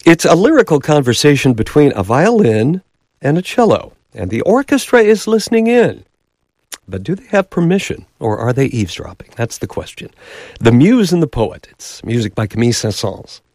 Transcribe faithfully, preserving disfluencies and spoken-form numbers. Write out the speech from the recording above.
It's a lyrical conversation between a violin and a cello, and the orchestra is listening in. But do they have permission, or are they eavesdropping? That's the question. The Muse and the Poet. It's music by Camille Saint-Saëns.